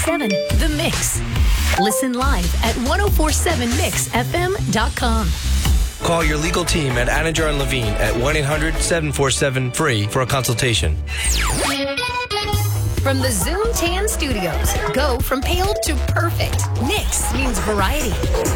1047 The Mix. Listen live at 1047mixfm.com. Call your legal team at Anajar and Levine at 1-800-747-FREE for a consultation. From the Zoom Tan Studios, go from pale to perfect. Nix means variety.